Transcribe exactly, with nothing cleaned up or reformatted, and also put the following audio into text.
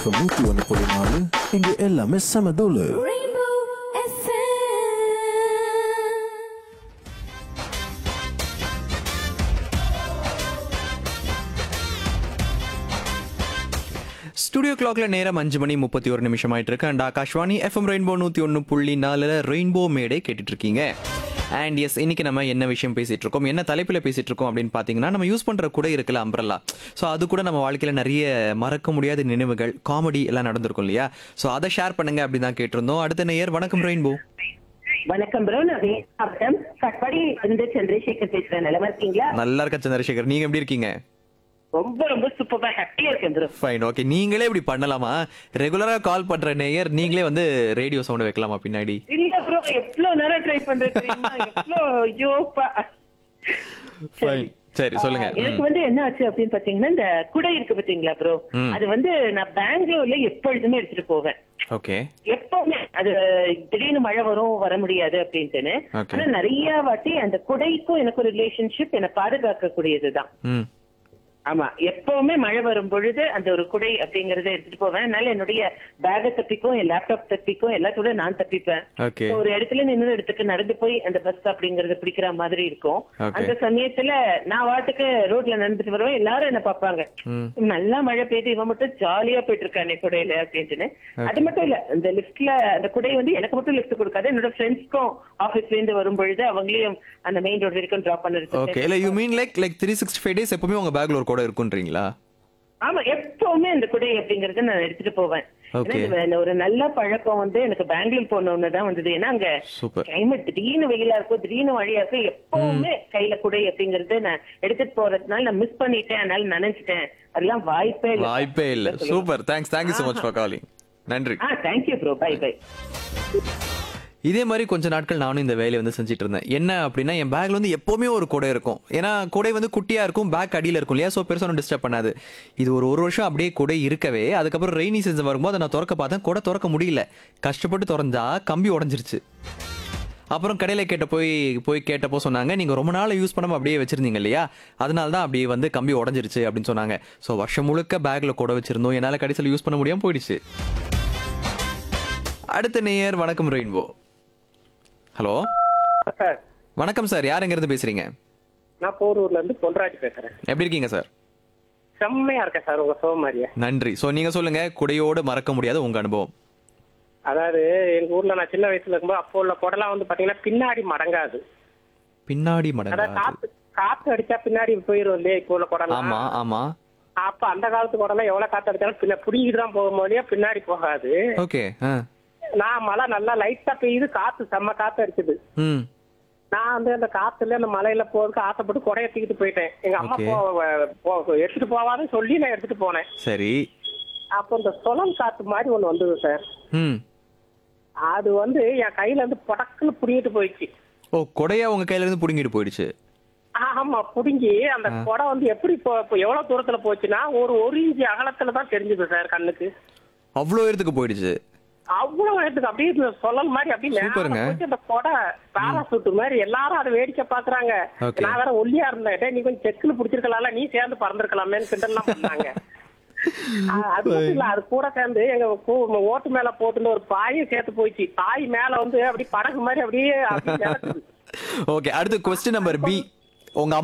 FM நூத்தி ஒன்று புள்ளி நாலு இங்க எல்லாமே செம தூளு. Rainbow F M. ஸ்டுடியோ கிளாக்ல நேரம் அஞ்சு மணி முப்பத்தி ஒரு நிமிஷம் ஆயிட்டு இருக்கு. அண்ட் ஆகாஷ்வாணி எஃப்எம் ரெயின்போ நூத்தி ஒன்னு புள்ளி நாலுல ரெயின்போ மேடை கேட்டுட்டு இருக்கீங்க. அண்ட் எஸ், இன்னைக்கு நம்ம என்ன விஷயம் பேசிட்டு இருக்கோம், என்ன தலைப்பில் பேசிட்டு இருக்கோம் அப்படின்னு பார்த்தீங்கன்னா, நம்ம யூஸ் பண்ற குடை இருக்குல்ல, அம்பரல்லா. ஸோ அது கூட நம்ம வாழ்க்கையில நிறைய மறக்க முடியாத நினைவுகள், காமெடி எல்லாம் நடந்திருக்கும் இல்லையா? ஸோ அதை ஷேர் பண்ணுங்க அப்படின்னு தான் கேட்டிருந்தோம். அடுத்த நேயர், வணக்கம் ரெயின்போ. வணக்கம் ப்ரோ, நான் வேணும் கட்பாடி இருந்து சந்திரசேகர் பேசுறேன். நல்லா இருக்கீங்களா? நல்லா இருக்க சந்திரசேகர், நீங்க எப்படி இருக்கீங்க? ரொம்ப ரொம்ப சூப்பரா ஹாப்பியா இருக்கேன் ப்ரோ. Fine, okay. நீங்களே இப்படி பண்ணலாமா? ரெகுலரா கால் பண்ற நேயர் நீங்களே வந்து ரேடியோ சவுண்ட் வைக்கலாமா பின்னாடி? இல்ல ப்ரோ, எவ்வளவு நேரம் ட்ரை பண்றேன் தெரியுமா? எவ்வளவு ஐயோப்பா. ஃபைன், சரி சொல்லுங்க. எனக்கு வந்து என்ன ஆச்சு அப்படின்னு பாத்தீங்கன்னா, இந்த குடை இருக்கு பாத்தீங்களா ப்ரோ, அது வந்து நான் பெங்களூர்ல எப்பொழுதுமே எடுத்துட்டு போவேன். ஓகே. எப்பவுமே அது திடீர்னு மழை வரும், வர முடியாது அப்படின்ட்டுன்னு. Okay. ஆனா நிறைய வாட்டி அந்த குடைக்கும் எனக்கு ஒரு ரிலேஷன்ஷிப், என்னை பாதுகாக்க கூடியதுதான். ம். ஆமா, எப்பவுமே மழை வரும் பொழுது அந்த ஒரு குடை அப்படிங்கறத எடுத்துட்டு போவேன். அதனால என்னுடைய பேக தப்பிக்கும், என் லேப்டாப் தப்பிக்கும், எல்லாத்தோட நான் தப்பிப்பேன். ஓகே. ஒரு இடத்துல இன்னொரு இடத்துக்கு நடந்து போய் அந்த பஸ் அப்படிங்கறத பிடிக்கிற மாதிரி இருக்கும். Okay. அந்த சமயத்துல நான் வாட்டுக்கு ரோட்ல நடந்துட்டு வருவேன், எல்லாரும் என்ன பாப்பாங்க, ம். நல்லா மழை பெய்து இவன் மட்டும் ஜாலியா போயிட்டு இருக்கானே குடையில அப்படின்ட்டுன்னு. அது மட்டும் இல்ல, இந்த லிஃப்ட்ல அந்த குடை வந்து எனக்கு மட்டும் லிஃப்ட் கொடுக்காது, என்னோட ஃப்ரெண்ட்ஸ்க்கும் ஆபீஸ்ல இருந்து வரும் பொழுது அவங்களையும் அந்த மெயின் ரோடு வரைக்கும் டிராப் ஓகே. பண்ணுறது. இல்ல you mean like like three sixty five days எப்பவுமே உங்க பேக்ல ஒரு கூட இருக்குன்றீங்களா? ஆமா, எப்பவுமே அந்த குடை அப்படிங்கறத நான் எடுத்துட்டு போவேன். Okay. ஏன்னா இந்த ஒரு நல்ல பழக்கம் வந்து எனக்கு பெங்களூர் போனோன்னு தான் வந்தது. ஏன்னா அங்க சூப்பர். கிளைமேட் திடீர்னு வெயிலா இருக்கும், திடீர்னு மழையா இருக்கும், எப்பவுமே கையில குடை அப்படிங்கறது நான் எடுத்துட்டு போறதுனால நான் மிஸ் பண்ணிட்டேன், அதனால நினைச்சிட்டேன். அதெல்லாம் வாய்ப்பே இல்ல. வாய்ப்பே இல்ல. Super, thanks thank you so much for calling. நன்றி. ஆ, தேங்க்யூ ப்ரோ, பை பை. இதே மாதிரி கொஞ்ச நாட்கள் நானும் இந்த வேலையை வந்து செஞ்சுட்டு இருந்தேன். என்ன அப்படின்னா, என் பேக்ல வந்து எப்பவுமே ஒரு குடை இருக்கும். ஏன்னா குடை வந்து குட்டியா இருக்கும், பேக் அடியில இருக்கும் இல்லையா? ஸோ பெருசாக ஒன்றும் டிஸ்டர்ப் பண்ணாது. இது ஒரு ஒரு வருஷம் அப்படியே குடை இருக்கவே, அதுக்கப்புறம் ரெய்னி சீசன் வரும்போது அதை நான் திறக்க பார்த்தேன், குடை திறக்க முடியல. கஷ்டப்பட்டு திறந்தா கம்பி உடஞ்சிருச்சு. அப்புறம் கடையில் கேட்ட போய் போய் கேட்டப்போ சொன்னாங்க, நீங்கள் ரொம்ப நாள் யூஸ் பண்ணாமல் அப்படியே வச்சிருந்தீங்க இல்லையா, அதனால தான் அப்படியே வந்து கம்பி உடஞ்சிருச்சு அப்படின்னு சொன்னாங்க. ஸோ வருஷம் முழுக்க பேக்கில் குடை வச்சிருந்தோம், என்னால் கடைசியில் யூஸ் பண்ண முடியாமல் போயிடுச்சு. அடுத்த நேயர், வணக்கம் ரெயின்போ. ஹலோ சார், வணக்கம் சார், யார் எங்கிருந்து பேசுறீங்க? நான் போரூர்ல இருந்து பொன்ராஜ் பேசுறேன். எப்படி இருக்கீங்க சார்? செம்மையா இருக்கேன் சார், உங்க சோக மாதிரியே. நன்றி. ஸோ நீங்க சொல்லுங்க, குடையோடு மறக்க முடியாத உங்க அனுபவம். அதாவது எங்க ஊர்ல நான் சின்ன வயசுல இருக்கும்போது அப்போ உள்ள குடலாம் வந்து பாத்தீங்கன்னா பின்னாடி மடங்காது. பின்னாடி அதாவது மடங்காது. காத்து காத்து அடிச்சா பின்னாடி போயிரும் இல்லையா இப்போ உள்ள குடலாம். ஆமா ஆமா. அப்ப அந்த காலத்து குடலாம் எவ்வளவு காத்து அடிச்சாலும் பின்ன புடிங்கிட்டு தான் போகும் போதே பின்னாடி போகாது. ஓகே. நான் மழை நல்லா லைட்டா பெய்யுது, காத்து செம்ம காத்து அடிச்சது. ம். நான் வந்து அந்த காத்துல அந்த மலையில போறதுக்கு ஆசைப்பட்டு குடைய தூக்கிட்டு போயிட்டேன். எங்க அம்மா Okay. போ- போ- எடுத்துட்டு போவான்னு சொல்லி நான் எடுத்துட்டு போனேன். சரி. அப்போ இந்த சுழல் காத்து மாதிரி ஒண்ணு வந்தது சார். ம். அது வந்து என் கையில இருந்து படக்குன்னு புடிங்கிட்டு போயிடுச்சு. ஓ, கொடையா உங்க கையில இருந்து புடுங்கிட்டு போயிடுச்சு. ஆமா, புடுங்கி அந்த குடம் வந்து எப்படி போ- இப்போ எவ்வளவு தூரத்துல போச்சுன்னா ஒரு ஒரு இன்ச்சு அகலத்துல தான் தெரிஞ்சது சார் கண்ணுக்கு. அவ்வளோ இடத்துக்கு போயிடுச்சு. அவ்வளவு நேரத்துக்கு அப்படியே இந்த சுழல் மாதிரி அப்படியே நேரா சூப்பருங்க. போச்சு. அந்த கொடை பாராசூட் மாதிரி எல்லாரும் அதை வேடிக்கை பாக்குறாங்க. Okay. நான் வேற ஒல்லியா இருந்தேன், டேய், நீ கொஞ்சம் செக்குன்னு பிடிச்சிருக்கலாம்ல, நீ சேர்ந்து பறந்துருக்கலாமேன்னு கிண்டல்லாம் பண்ணாங்க. அஹ் அது மட்டும் இல்ல, அது கூட சேர்ந்து எங்க கூ- ஓட்டு மேல போட்டுன்னு ஒரு பாயும் சேர்த்து போயிடுச்சு. பாய் மேல வந்து அப்படி படகு மாதிரி அப்படியே அப்படியே மிதக்குது. ஓகே, அடுத்து கொஸ்டின் நம்பர் பி. உங்க